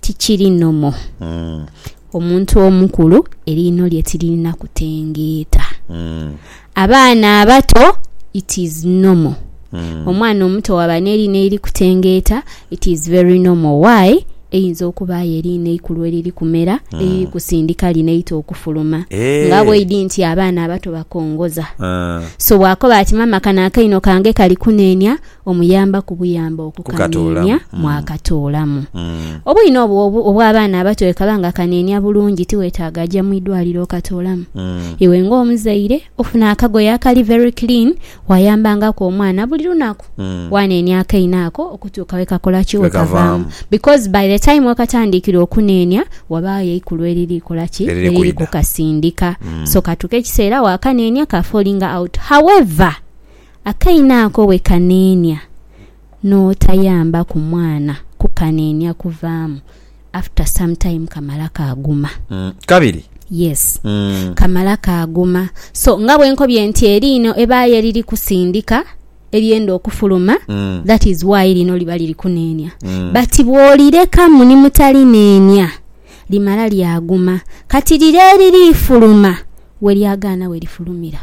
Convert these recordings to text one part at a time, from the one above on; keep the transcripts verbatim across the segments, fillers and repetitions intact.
tikiri nomo. Mm. Omuntu omukulu erino lye tirina kutengeeta. Mm. Abaana abato it is normal. Mm. Omwana omuto wabaneri neri kutengeeta it is very normal. Why? Eyinza okuba yerina ikulu eriri kumera mm. eriri kusindika lineito okufuluma hey. nga bwedi nti abaana abato bakongoza uh. so wakoba ati mama kana akaino kange kali kunenya omuyamba kubuyamba okukanenya mm. mwakatoolamu mm. obuyino obwo obw'abaana abato ekabanga kanenya bulungi tiwetaaga ajja mu idwaliro katoolamu mm. iwe ng'omuzaire ofuna akagoye akali very clean wayambanga ko omwana buli lunaku mm. wanenya akaino ako okutuuka we kakola ki we kavaamu because by the time wakatandikira okunenya wabaye ikulu eriri kola ki eriri kukasindika mm. so katuke kiseera wakanenya ka falling out. However akaina ako we kanenya no tayamba ku mwana kukanenya kuvaamu after some time kamala kaguma mm. kabiri yes mm. kamala kaguma so nga bwenkobye nti erino ebaye eriri kusindika eriendo okufuluma mm. that is why lino liba liri kunenya mm. but bwolireka muni mutali nenya limala lyaguma kati lire eriri fuluma we lyagana we lifulumira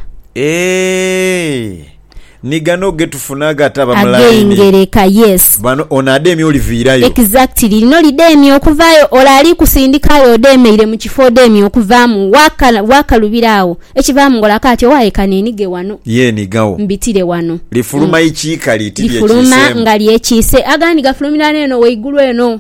eh nigano getufunaga taba mulaini agengereka yes bano onademi olivirayo exactly lino lidemi okuvayo olali kusindikayo odemeire mu kifo demi okuvaamu waka wakalubirawo ekivaamu ngola kati owaye kanenige wano ye nigawo mbitire wano lifuluma mm. ichikali tibye lifuluma ngali ekise agandi gafulumira neno weigulu eno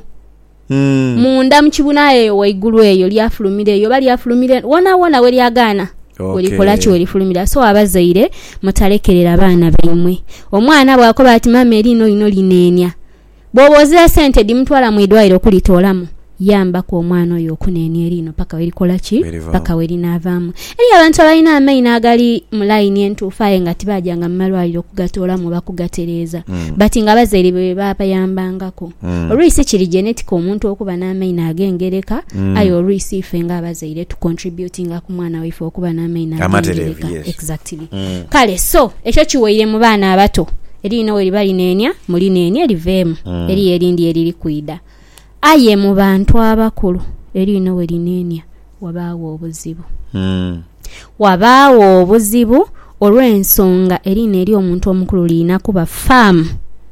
mm. munda mukibuna eyo weigulu eyo lyafulumire eyo bali yafulumire wona wona we lyagana okay. Olikola ki olifulumira so abazaire mutalekerera abaana bemwe omwana bwakoba ati mama erino lino linenya bwobozera sente dimutwala mu idwaliro kulitoolamu yamba ku omwana oyo okunenya erino paka welikola ki paka welinavaamu eri abantu abalina amaina agali mu line entuufu aye nga tibajjanga mu malwaliro okugatoolamu bakugatereeza mm. but nga abazaire bwe babayambangako mm. olwisi kiri genetic omuntu okuba n'amaina agengereka mm. aye olwisi ife nga abazaire tu contributinga ku mwana waife okuba n'amaina agengereka yes. exactly mm. kale so ekyo kiweire mu baana abato erino we libali nenya muli nenya liveemu mm. eri erindi eriri kwida aye mu bantu abakulu erino we linenya wabaawo obuzibu mm. wabaawo obuzibu olw'ensonga erino eri omuntu omukulu lina kuba faamu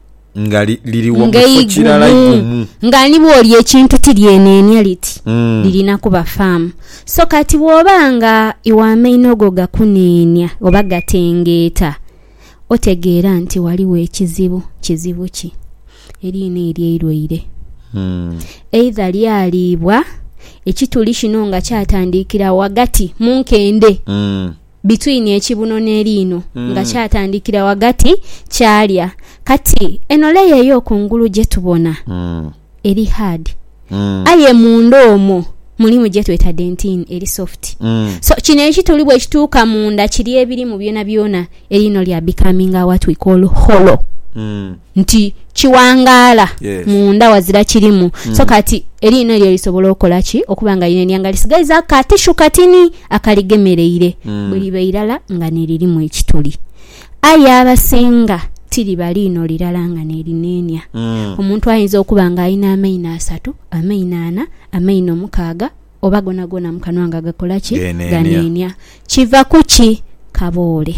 nga liri wamufo kirala igumu nga nibwo oli ekintu tilyenenya liti mm. lirina kuba faamu so kati bw'obanga iwamaino go gakunenya oba gatengeeta otegeera nti waliwo ekizibu kizibu ki erino eryerwaire mm. either lyalibwa ekituli kino nga kyatandikira wagati munkende mm. between ekibuno n'erino mm. nga kyatandikira wagati kyalya kati enoleyo eyo kungulu gye tubona mm. eri hard mm. aye munda omwo mulimu gye tweta dentin eri soft mm. so kino ekituli bwe kituuka munda kiri ebiri mu byona byona erino lya becoming what we call hollow mm. nti kiwangaala yes. munda wazira kirimu mm. so kati erino lyo lisobola okola ki okubanga linenya nga lisigaiza akatishu katini akaligemereire mm. buli beirala nga neririmu ekituli aye abasinga tiri balino lirala nga nerinenya mm. omuntu ayinza okuba nga alina amaina asatu amaina ana amaina omukaaga oba gona gona mukanwa nga gakola ki ganenya kiva kuki kaboole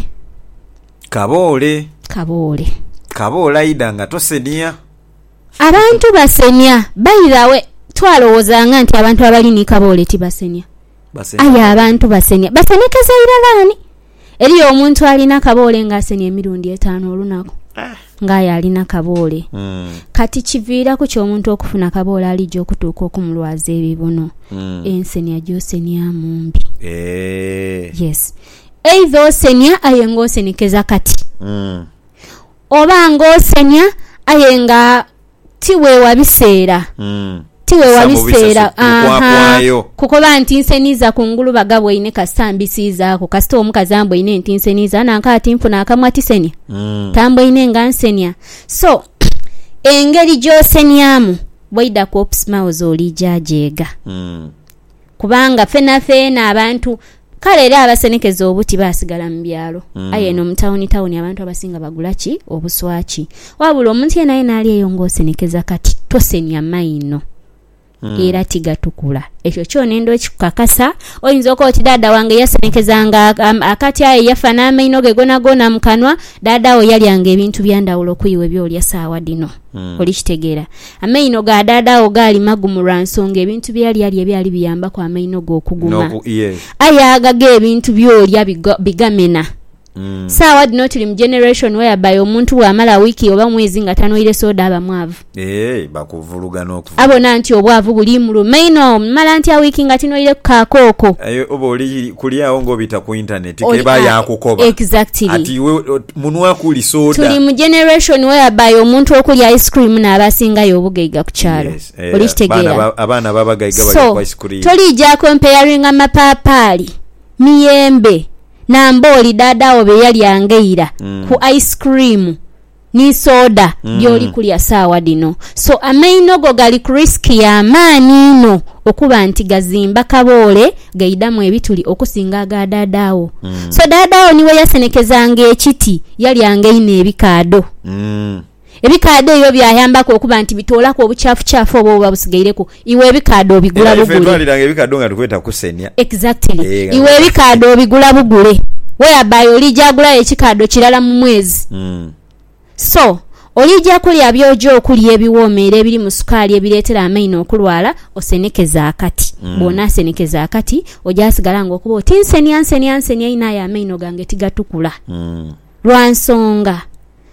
kaboole kaboole kabola ida nga tosenia abantu basenya bayirawe twalowoozanga nti abantu abali ni kaboole tibasenya aye abantu basenya basenekeza iralani eri omuntu alina kaboole nga asenya emirundi etaano olunaku ah. ngaya alina kaboole mm. kati kiviira ku ky'omuntu okufuna kaboole alijja okutuuka okumulwaza ebibuno mm. ensenya gy'osenya mumbi eh. yes either osenya aye ng'osenekeza kati mm. oba ng'osenya aye nga tiweewa biseera mm. tiweewa biseera aha kukoba nti nseniza kungulu bagabwe ine kasambisizaako kasita omukazi ambo ine nti nseniza nanka ati nfuna akamwa ati senya mm. tambo ine nga nsenya so engeri gy'osenyamu bwaida ku opsmauls oli jajeega mm. kubanga fena fena abantu kale era abasenekeza obuti basigala mu byalo mm. aye no mutawuni tawuni abantu abasinga bagula ki obuswaki wabula omuntu yena yena ali eyo ng'osenekeza kati tosenya maino mm. era tigatukula. Ekyo kyo nendo kikakasa. Oyinza okoti dada wange yasenekezanga akati aye yafa n'amaino ge gona gona mu kanwa, dada wo yalyanga ebintu byandawulo kuyiwe byolya saawa dino. Mm. Oli kitegeera. Amaino ga dada wo gaali magumulwa nsonga ebintu byali ali ebyali biyamba kwa amaino go okuguma. No, yes. Aya agage ebintu byolya bigamena. Mm. Sawa dino tuli mu generation whereby omuntu wamala wiki oba mwezi nga tanoire soda aba mwavu. Eh, bakuvuluga n'okuvuga. Abona nti obwavu buli mu lumaino mala nti a wiki nga tinoire kakoko. Ayo oba oli kuliawo ngobita ku internet keba yakukoba. Exactly. Ati we munwa kuli soda. Tuli mu generation whereby omuntu okulya ice cream na abasinga yobugeiga ku kyalo. Yes, eh, oli kitegeera. Abana babagaiga bali so, ku ice cream. Toli ja comparing amapapali, miyembe namboli dada obe yali angeira mm. ku ice cream ni soda mm. byoli kulya sawa dino. So amaino go gali ku risk ya maani no okuba nti gazimba kabole gaidamu ebituli okusinga ga dadawo. Mm. So dadawo niwe yasenekezanga ekiti yali angeine ebikado. Mm. Ebikado ebyo byayambako okuba nti bitolako obuchafu chafu obo babusigaireko. Iwe ebikado obigula bugule. Efe twaliranga ebikado nga tukweta kusenya. Exactly. E, iwe ebikado obigula bugule. Whereby olijagula ekikado kirala mu mwezi. Mm. So, olija kulya byojo okulya ebiwoomera ebiri mu sukali ebireetera amaino okulwala osenekeza akati. Mm. Bona senekeza akati ojasigala ngo okuba otinseni anseni anseni ayina ya amaino gange tigatukula. Mm. Lwansonga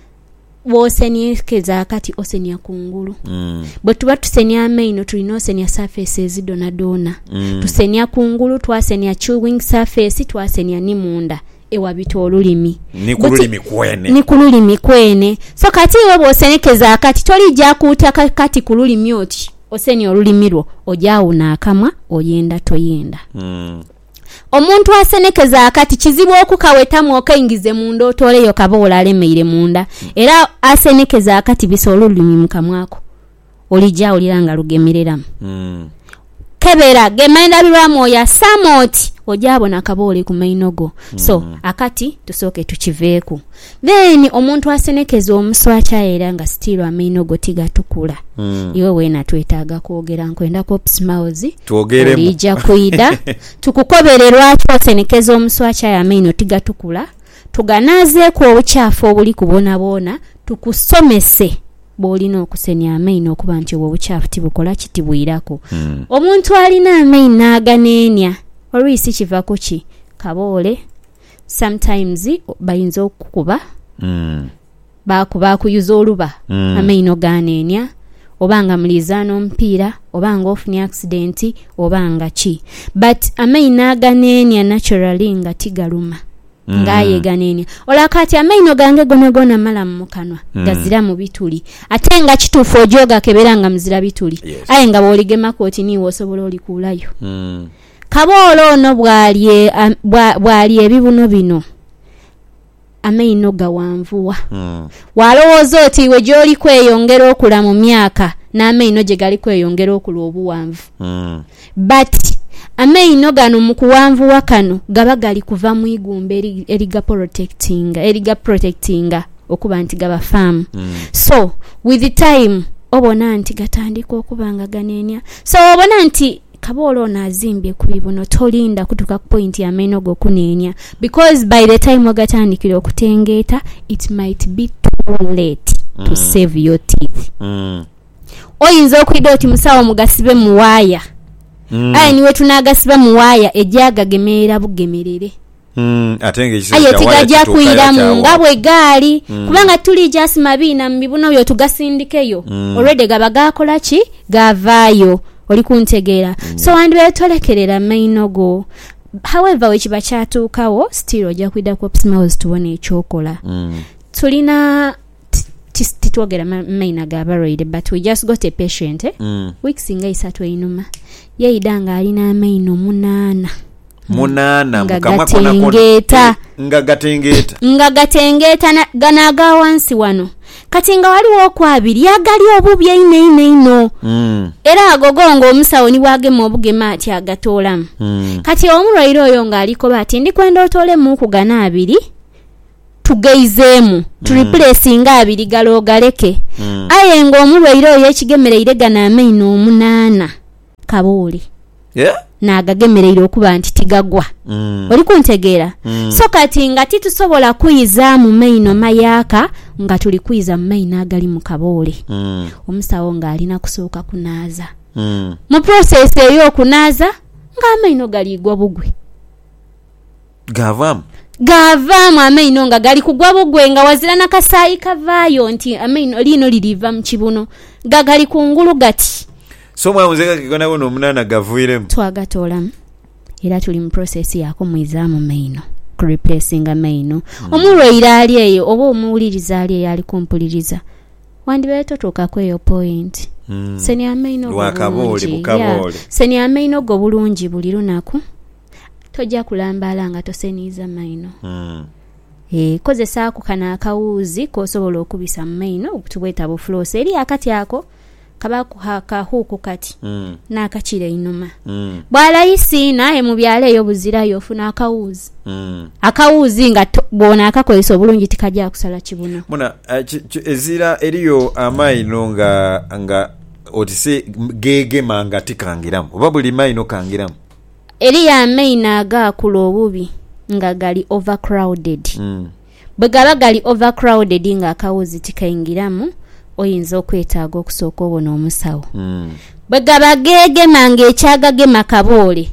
wosenyekeza akati osenya kungulu. Mm. Bwe tuba tusenya amaino tulina osenya surfaces dona dona. Mm. Tusenya kungulu twasenya chewing surface twasenya ni munda ewa bito olulimi. Ni kululimi kwene. Ni kululimi kwene. So kati we bosenekeza akati toli ja kuuta kati kululimi oti osenya olulimi lwo ojawuna akamwa oyenda toyenda. Mm. Omuntu asenekeza akati kizibu okukawetamu okayingize munda otoleyo kabola alemeire munda. Mm. Era asenekeza akati bisolo olulimi mukamwako olija oliranga lugemereramu. Mm. Kebera gemenda bilwamu ya samoti ojabona kabole ku mainogo. Mm. So akati tusoke tukiveeku. Then omuntu asenekeza omuswacha era nga stilo amainogo tigatukula. Mm. Iwe wena twetaaga kwogera nkwenda ko psmauzi tuogere olija kuida tukukobererwa twasenekeza omuswacha ya amaino tigatukula tuganaze ku obuchafu obuli kubona bona tukusomese bolina okusenya amaino okuba nti obuchafu tibukola kitibwirako. Mm. Omuntu alina amaino aganenya olwisi kiva kuki kabole sometimes bayinza okukuba. Mm. bakuba kuyuza oluba. Mm. Amaino ganenya obanga mulizana omupiira obanga ofunye accident obanga ki but amaino aganenya naturally nga tigaluma. Mm. Ngaye ganenya olakati amaino gange gona gona mala mu kanwa. Mm. Gazira mu bituli ate nga kitufu ojoga keberanga muzira bituli. Yes. Aye nga boligema koti ni wosobola olikulayo. Mm. Kabolo no bwali bwali ebibuno bino amaino gawanvuwa. Mm. Walowooza oti we gyoli kweyongera okula mu myaka n'amaino gye gali kweyongera okula obuwanvu. Mm. But amaino gano mu kuwanvuwa kano gaba gali kuva mu igumba eriga protecting eriga protecting okuba nti gaba farm. Mm. So with the time obona nti gatandika okubanga ganenya. So obona nti kabolo na azimbye kubibuno tolinda kutuka ku point ya amaino go kunenya because by the time ogatandikira okutengeta it might be too late. Mm. To save your teeth. Mm. Oyinza okwida oti musawo mugasibe muwaya. Mm. Aye niwe tunagasiba muwaya ejaga gemerera bugemerere. Mm, atenge kisa ayo tigaja kuira munga bwe gali. Mm. Kubanga tuli just mabina mbibuno byo tugasindikeyo. Mm. Already gabagakola ki gavayo oli kuntegeera. Mm. So and we tolekerera amaino go. However we kiba kyatuukawo still oja kwida ku psmauzi tuwone ekyokola. Mm. Tulina titwogera maina gabaroide but we just got a patient eh? Mm. Weeks nga isatu einuma yeidanga alina amaino munana munana mukamwa kona kona nga gatengeta nga gatengeta ganaga wansi wano kati nga waliwo okwabiri yagali obubye ine ine ino. Mm. Era agogongo omusawo ni wagema obugema ati agatoolamu. Mm. Kati omulwaire oyo nga aliko bati ndi kwenda otole mu kugana abiri tugeizemu tu replace nga abiri galo galeke. Mm. Aye ngo omulwaire oyo ekigemereire gana amaino omunana kaboole yeah n'agagemerera okuba nti tigagwa mm. oli kuntegeera mm. so kati nga titusobola kuyiza mu maino mayaka nga tuli kuyiza mu maino agali mu kaboole mm. omusawo ng'alina kusooka kunaaza mm. mu process ey'okunaaza ng'amaino galigwa bugwe gavaamu gavaamu amaino nga gali kugwa bugwe nga wazira nakasaayi kavaayo nti amaino lino liriva mu kibuno gagali kungulu gati so mwamuzenga kigona bono omunana gavuiremu twagatoolamu era tuli mu process yako mwizaamu maino ku replacing amaino mm. omulwaire ali eyo oba omuwuliriza ali eyo ali kumpuliriza wandibeera totuukako eyo point mm. seni amaino lwakaboole bukaboole seni amaino go bulungi buli lunaku tojja kulambala nga toseniiza maino mm. e, kozesa ako kana akawuuzi k'osobola okubisa mu maino okutubweta bufloss eri akati ako kaba kahuuku kati mm. n'akakira einuma mm. bwalayisi naye mu byalo eyo buzirayo ofuna akawuuzi mm. akawuuzi nga bwona akakozesa obulungi tikajja kusala kibuno muna uh, ezira eriyo amaino nga nga otise gegema nga tikangiramu oba buli maino kangiramu eri ya maino agakula obubi nga gali overcrowded mm. bwe gaba gali overcrowded nga akawuuzi tikayingiramu oyinza okwetaaga okusooka obona omusawo mm. bwe gaba geegema ng'ekyagagema kaboole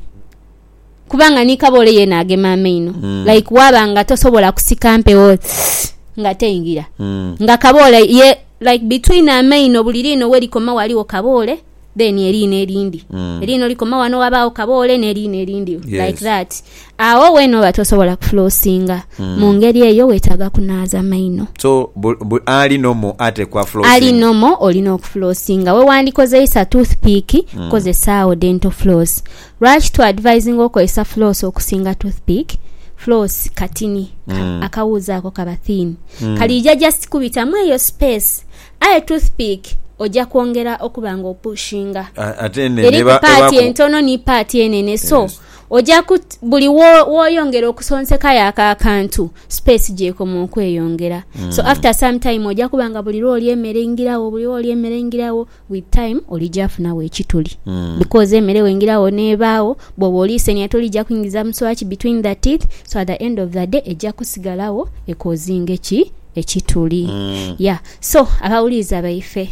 kubanga ni kaboole yena agema amaino mm. like waba nga tosobola kusika mpewo nga teyingira mm. nga kaboole ye like between amaino buli lino welikoma waliwo kaboole then erina erindi mm. erino likoma wano wabaawo kaboole n'erina erindi yes. like that awo weno batosobola kuflossinga mm. mu ngeri eyo weetaaga kunaaza maino so bu, bu, ali nomo ate kwa flossing ali nomo olina okuflossinga we wandikozeesa toothpick mm. kozesaawo dental floss lwaki tu advising okozesa floss okusinga toothpick floss katini mm. akawuuza ako kaba thin mm. kalijja just kubitamu eyo space aye toothpick ojja kwongera okuba nga opushinga ate ne ba party entono ni party enene so yes. ojja buli woyongera okusonseka yaka akantu space jeko mu kweyongera mm. so after some time ojja kuba nga buli roli emerengirawo buli roli emerengirawo with time olijja afuna we kituli mm. because emere wengirawo nebaawo bobo olise ni atolija kuingiza mswachi between the teeth so at the end of the day ejja kusigalawo ekozinge ki ekituli mm. yeah so abawuliza baife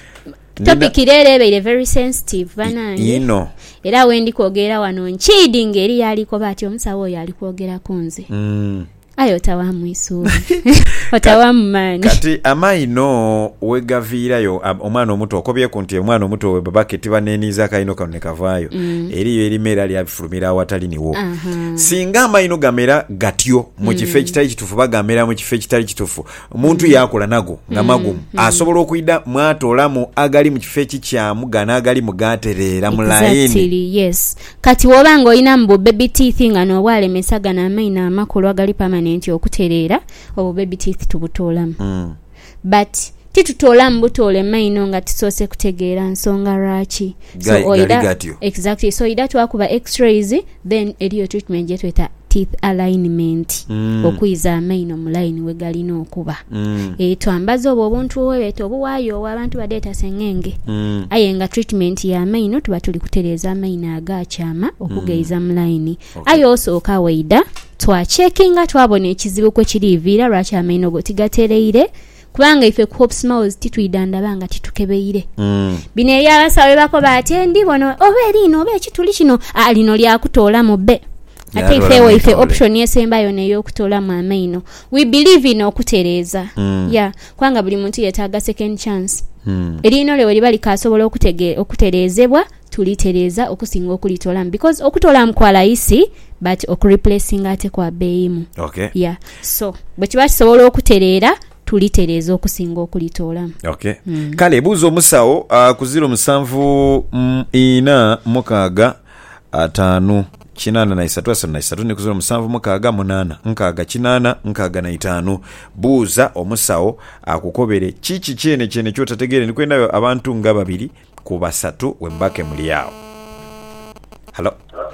topic irere ebeire very sensitive banange ino era wendi kwogera wano nchidi ngeri yaliko bati omusawo oyo ali kwogera kunze mm. ayo tawamu isubi otawamu mani kati amaino wegaviirayo omwana omuto okobye kunti omwana omuto we babake tibaneniza kaino kanone kavaayo mm. eriyo erimera lyabifulumira awatali niwo uh-huh. singa amaino gamera gatyo mu kifo ekitali kitufu bagamera mu kifo ekitali kitufu omuntu mm. yakola nago nga magumu mm. asobola okuyida mwatolamu agali mu kifo ekikyamu gana agali mugaterera mu layini exactly yes kati wobanga oyina mbu baby teeth nga no wale mesaga na amaino amakulu agali permanent okuterera obo baby teeth tubutolamu mm. but titutolamu butole maino nga tisose kutegeera nsonga raki so oida exactly so ida twakuba x-rays then eriyo treatment jetweta teeth alignment mm. okwiza amaino mu line we galina okuba mm. e twambaza obwo obuntu owebeto obuwayo abantu badeta sengenge mm. ayenga treatment ya amaino tuba tuli kutereza amaino agachama okugeiza mu line okay. ayo osooka waida twa checkinga twabona ekizibu kwe kirivira lwaki amaino go tigatereire kubanga ife ku Hope Smiles titwidanda banga titukebeire mm. bine ya basawe bako batendi bono obe lino obe kituli kino alino lya kutola mu be ate ife ife option yesembayo neyo kutola mu amaino we believe in okutereza mm. yeah kwanga buli muntu yetaaga second chance mm. erino lewe libali kasobola okutege okuterezebwa tulitereza okusinga okulitola because okutola mkwala isi but okureplacing ate kwa beimu okay yeah so bwe kibasobola okuterera tulitereza okusinga okulitola okay mm. kale buzo musawo uh, ku zero musanvu mm, ina mukaga atano kinana na isatu asatu na isatu ne ku zero musanvu mukaga munana nkaga kinana nkaga na itano buuza omusawo akukobere chichi chene chene kyota tegere ni kwendayo abantu nga babiri ku basatu wembake muli yao hello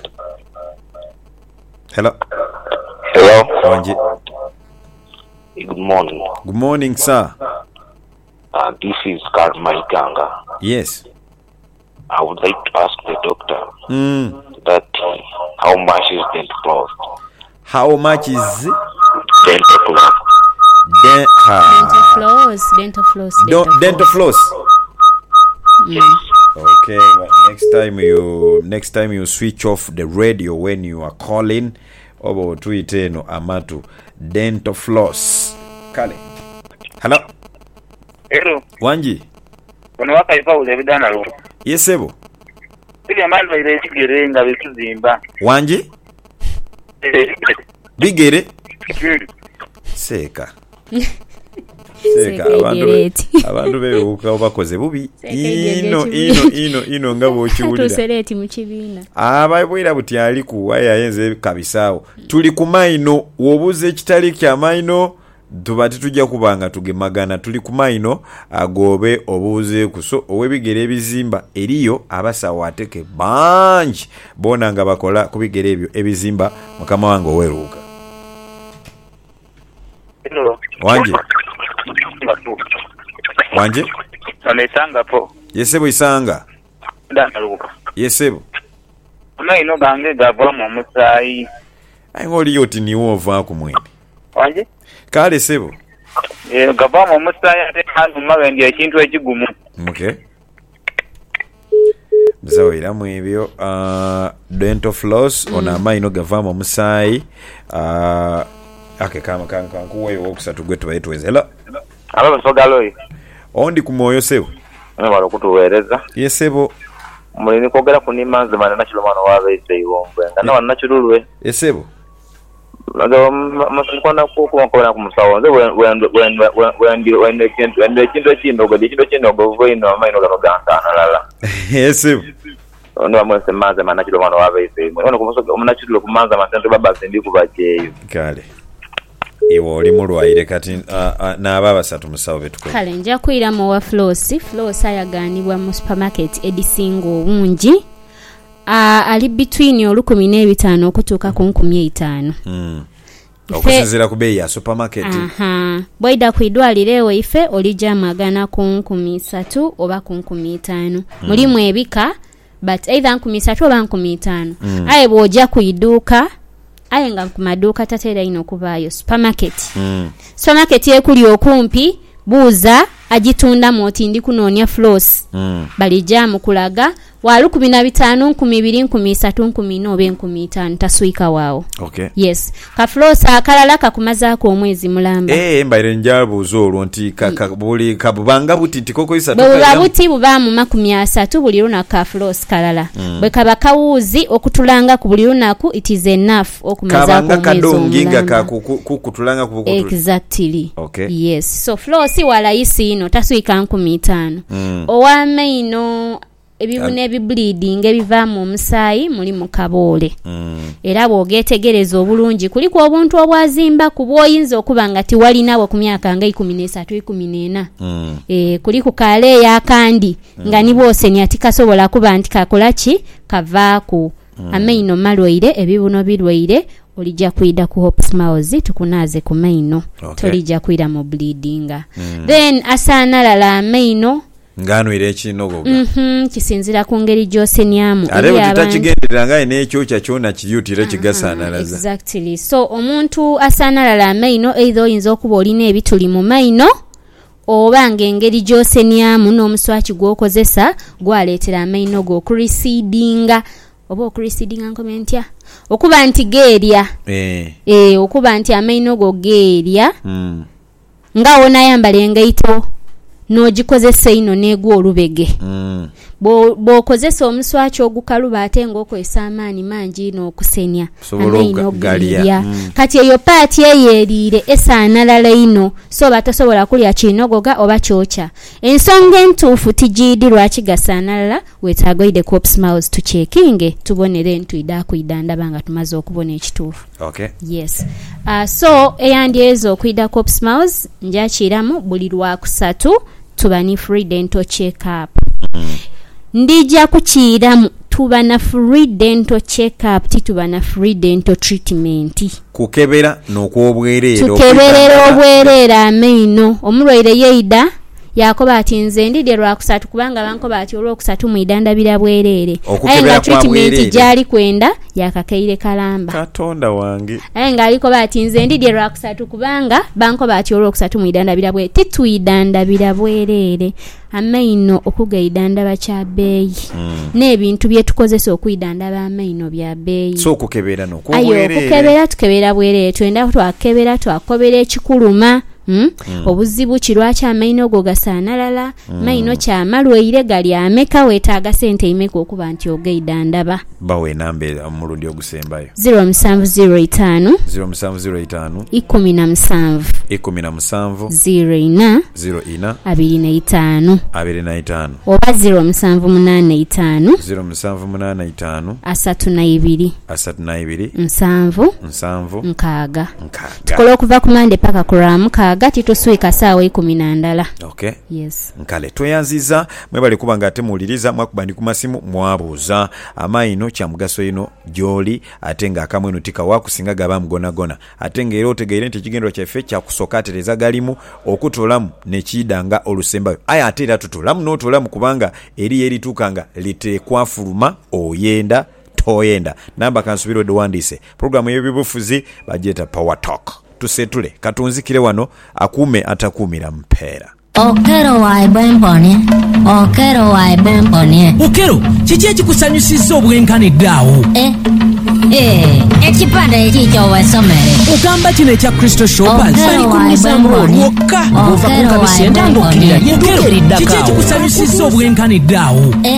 hello hello Wanji. Good morning. Good morning, sir. Uh, this is Karma Iganga. Yes. I would like to ask the doctor mm. that uh, how much is dental floss? How much is Dental floss. de- dental ha. floss dental floss Do- dental floss. Mm. Okay, but next time you next time you switch off the radio when you are calling obo tuite no amatu dental floss. Kale. Hello. Hello. Wanji. Ono wakaipa ule bidana lo. Yesebo. Ile mali ile sigere nga bizimba. Wanji? Bigere. Seka. Seka abantu abantu bebuka obakoze bubi ino ino ino ino ngabo chiwulira tusereti mu kibiina abayibwira buti ali ku waya yenze kabisawo tuli ku maino wobuze kitali kya maino tubati tujja kubanga tugemagana tuli ku maino agobe obuze kuso owebigere ebizimba eriyo abasawo ateke banji bona nga bakola kubigere ebyo ebizimba mukama wange oweruka. Hello. Wanji. Wanje? Amesanga po. Yesebo isanga. Ndana luka. Yesebo. Ona ino gange gava mu musayi. Ai ngoli yoti ni wova ku mwene. Wanje? Kale sebo. Eh gava mu musayi ate hantu mabendi ekintu ekigumu. Okay. Mzawo iramu ebyo uh, dental floss mm. ona maino gava mu musayi uh, ake kama kanka kuwe wokusatu gwetu bayetweze. Hello. Alo sogaloyi. Ondi kumoyo sebo. Ana balo kutuwereza. Yesebo. Mulini kogera kunimanze mana na chilomano wabe iseyiwombwe. Ngana eh. wana chululwe. Yesebo. Laga masukwana ko ko ko na kumusawo. Nze when when when when when the kintu when the kintu chindo go dikindo chindo go go ino amaino la noganta nalala. Yesebo. Ono amwese manze mana chilomano wabe iseyiwombwe. Ono kumusoka omuna chilulo kumanza masento baba zindi kubajeyo. Kale. Iwo oli mulwaire kati uh, uh, n'aba basatu musawo betuko. Kale nja kwira mu wa floss floss ayaganibwa mu supermarket edisinga obungi uh, ali between olukumi n'ebitaano okutuuka ku nkumi etaano. Mm. Okusinziira ku bei ya supermarket. Aha. Boida ku idwaliro ife olija magana ku nkumi ssatu oba ku nkumi etaano. Mm. Mulimu ebika but either nkumi ssatu oba nkumi etaano. Mm. Aye bw'ojja ku iduuka ayenga ku maduuka tatera ino kubaayo supermarket. Mm. Supermarket ekuli okumpi buuza agitunda moti ndi kunoonya floss. Mm. Balija mu kulaga wa lukumi na bitaano nkumi bbiri nkumi ssatu nkumi nnya oba nkumi ttaano taswika waawo. Okay. Yes. Ka floss akalala kakumazaako omwezi mulamba. Eh mbaire njabuzo olwo nti kaka buli kabanga buti tikoko isatu. Bwe buti buba mu makumi asatu buli lunaku ka floss kalala. Mm. Bwe kaba kawuzi okutulanga ku buli lunaku it is enough okumazaako omwezi mulamba. Kabanga kadonginga ka kukutulanga ku bukutu. Exactly. Okay. Yes. So floss walayisi ino taswika nkumi ttaano. Mm. Owamaino ebibune ebibleeding ebiva mu musaayi muli mu kaboole. Mm. Era bw'ogetegereza obulungi kuliko obuntu obwazimba ku bwoyinza okuba nga tiwalinawo ku myaka nga ikumi n'esatu ikumi n'ena. Mm. E, kuli ku kaale ey'akandi mm. nga nibwosenya tikasobola kuba nti kakola ki kavaaku. Mm. Amaino malwaire ebibuno birwaire olija kwida ku Hope Smiles tukunaaze ku maino. Okay. Tolija kwira mu bleeding. Mm. Then asaanalala amaino nganwire ekinogoga. Mhm kisinzira ku ngeri gy'osenyamu. Alewo tutakigenderanga n'ekyo kyona kiyutira kigasaanalaza. Exactly. So omuntu asaanalala amaino either oyinza okuba olina ebituli mu maino oba ng'engeri gy'osenyamu n'omuswaki gw'okozesa gwaleetera amaino go okurecedinga oba okurecedinga nkomentya okuba nti geerya. Eh. Eh okuba nti amaino go geerya. Mm. Nga onayambala engaito n'ogikozesa ino n'egwa olubege. Mm. Bw'okozesa omuswaki ogukaluba ate ng'okozesa amaanyi mangi n'okusenya amaino galya. Mm. Kati eyo paati eyeeriire esaanalala ino so batasobola kulya kinogoga oba kyokya. Ensonga entuufu tigiidi lwaki gasaanalala weetaaga oyide Hope Smiles tucekinge tubonere ntwida kwida ndaba nga tumaze okubona ekituufu. Okay. Yes. Uh, so eyandyezo okwida Hope Smiles njakiramu buli lwakusatu tuba ni free dental check up. Mm. Ndija kukiiramu tuba na free dental check up tituba na free dental treatment. Kukebera n'okwobwerera. Tukeberera obwerera amaino omulwaire yeida yakoba ati nze ndidde lwakusatu kubanga bankoba ati olwokusatu mu idandabira bwereere aye nga treatment gyali kwenda yakakeire kalamba Katonda wange aye nga alikoba ati nze ndidde lwakusatu kubanga bankoba ati olwokusatu mu idandabira bwe tituyidandabira bwereere amaino okugaidandaba kya bbeeyi mm. n'ebintu bye tukozesa okuyidandaba amaino bya bbeeyi so okukebera n'okubwereere ayo okukebera tukebera bwereere twenda twakebera twakobera ekikuluma Mm? Mm. Obuzibu kirwaki amaino go gasaanalala mm. maino kyamalwaire gali ameka weetaaga sente imeka okuba nti ogeidandaba bawe nambe omulundi ogusembayo zero seven zero five zero seven zero five ikumi na musanvu ikumi na musanvu zero ina zero ina abiri na itaano abiri na itaano oba zero musanvu munaana itaano zero musanvu munaana itaano asatu na ibiri asatu na ibiri nsanvu nsanvu nkaaga nkaaga tukola okuva ku Monday paka ku Lwamuka gati tuswika saawa ikumi na ndala. Okay. Yes. Nkale tweyanziza mwebale kuba nga ate muwuliriza mwakuba ndi ku masimu mwabuuza amaino kya mugaso ino gyoli ate nga akamwe eno tikawakusinga gaba mugonagona ate nga era otegeire nti ekigendero kyaffe kyakusooka atereza galimu okutolamu nekiidanga olusembayo aye ate era tutolamu n'otolamu kubanga eri erituukanga litekwafuluma oyenda toyenda namba kansubiro dewandise programu y'eby'obufuzi bagyeta Power Talk. Tusetule katunzikire wano akume atakumira mpeera. Okero waibembonye Okero waibembonye Okero kiki ekikusanyusizza obwenkaniddeawo eh eh ekipande ekikyo wasomere ogamba kino ekya Crystal Shoppers bali kumizamu olwokka ova kunkabisenda ng'okkirira lyeddukira kiki ekikusanyusizza obwenkaniddeawo eh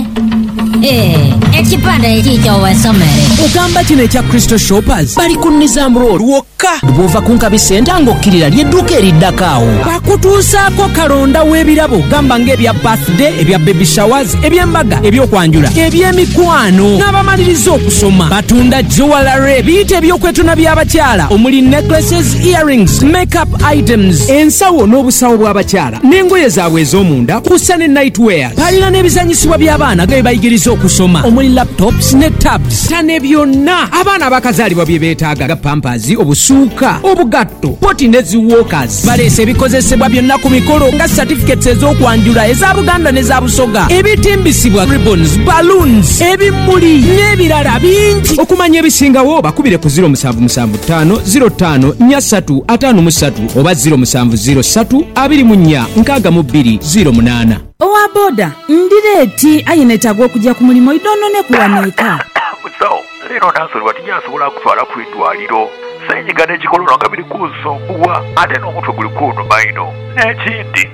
eh ekipande ekikyo wasomere ogamba kino ekya Crystal Shoppers bali kunnizamu olwokka bw'ova kunkabisenda ng'okkirira lyedduuka eriddakaawo bakutuusaako kalonda w'ebirabo gamba ng'ebya birthday ebya baby showers eby'embaga ebyokwanjula eby'emikwano n'abamaliriza okusoma batunda jewelry biyita ebyokwetuna by'abakyala omuli necklaces earrings makeup items ensawo n'obusawo bw'abakyala n'engoye zaabwe ez'omunda kussa ne nightwear balina n'ebizanyisibwa by'abaana ge bayigiriza okusoma omuli laptops ne tabs ne byonna abaana bakazaalibwa bye beetaaga ga pampers obusuuka obugatto poti ne ziwalkers baleese ebikozesebwa byonna ku mikolo nga certificates ez'okwanjula eza Buganda n'eza Busoga ebitimbisibwa ribbons balloons ebimuli n'ebirala bingi okumanya ebisingawo bakubire ku zero seven seven five zero five four three five three oba zero seven zero three two two four six two zero eight. Owa boda ndireeti ayinetaga okujja ku mulimu idonone kuwaneeka so lero nasolwa tinyasobola kutwala ku eddwaliro senyiga n'ekikololo nga biri kunsumbuwa ate n'omutwe guli kunnuma ino n'ekindi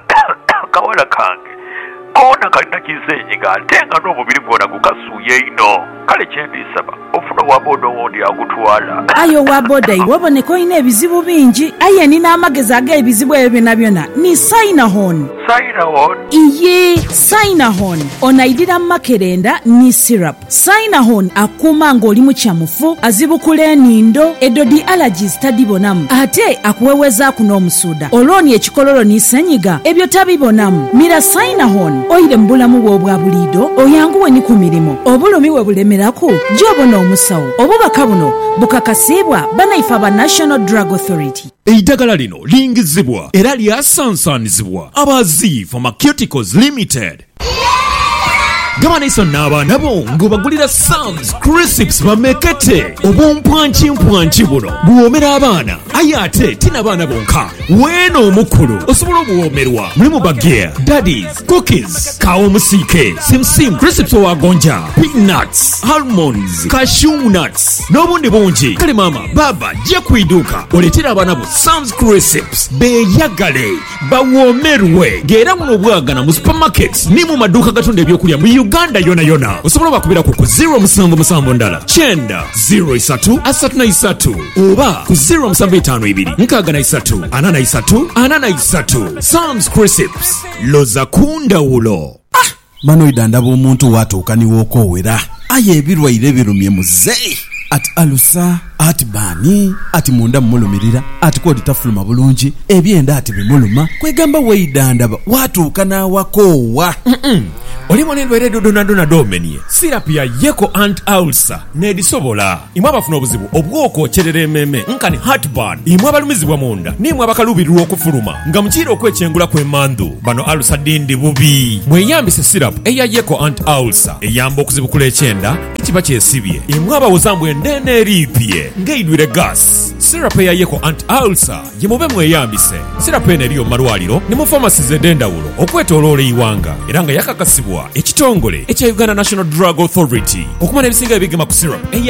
kawala kange koona kalina kisenyiga ate nga n'omubiri gwona gukasuuye ino kale kyendisaba ofuna waboda owondi agutwala ayo waboda iwe oboneka olina ebizibu bingi aye nina amagezi ag'ebizibu ebyo byonna byonna ni Sinahon. Sinahon? Iye Sinahon onaidira makerenda ni syrup. Sinahon akuuma ng'oli mu kyamufu azibukula enindo edodi allergies tadibonamu ate akuwewezaako n'omusuuda olwoni ekikololo ni senyiga ebyo tabibonamu mira Sinahon oyire mu bulamu bwo obwa buliido oyanguwe ni ku mirimu obulumi we bulemerako gy'obona omusawo obubaka buno bukakasibwa banaifa ba National Drug Authority. Eddagala lino lingizibwa era lyasansanizibwa Abazi Pharmaceuticals Limited. Gabanaiso n'abaana bo ng'obagulira Sam's Crisps bamekete obumpwanki mpwanki buno buwoomera abaana aye ate tina baana bonka weeno omukulu osobola obuwoomerwa mulimu bageya daddies cookies kawo omusiike simsim Crisps owagonja peanuts almonds cashew nuts n'obundi bungi kale maama baba jja kwiduuka oleetera abaana bo Sam's Crisps beeyagale bawoomerwe ng'era muno obwagana mu supermarkets ne mu maduuka gatunda ebyokulya mu Uganda yona yona osobola bakubira ku zero seven seven ndala chenda zero three asatu na three oba ku zero seven five two nkaga na three ana na three ana na three Sam's Crisps loza kunda ulo ah mano idandaba omuntu watuukaniwo okowera aye ebirwaire birumye muzeyi at alusa ati baani ati munda mumulumirira ati kodi tafuluma bulungi ebyenda ati bimuluma kwegamba weidandaba watuuka n'awakoowa. oli mulindwere dodonadona domenie sirapu ya yeko ant ulcer nedisobola imwe abafuna obuzibu obwokwokyerera ememe nkani heartburn imwe abalumizibwa munda nimwe abakalubirirwa okufuluma nga mukiira okwekyengula kw'emmandu bano ulcer dindi bubi mweyambise sirapu eya yeko ant ulcer eyamba okuzibukula ekyenda ekiba kyesibye imwe abawoza mbwe endeene eriipye ng'eidwire gas. Sirapu eya yeko ant ulcer ye mube mweyambise. Sirapu eno eri mu malwaliro ne mu pharmacies ez'enjawulo okwetooloola eiwanga era nga yakakasibwa ekitongole ekya Uganda National Drug Authority. Okumanya ebisinga ebigema ku sirapu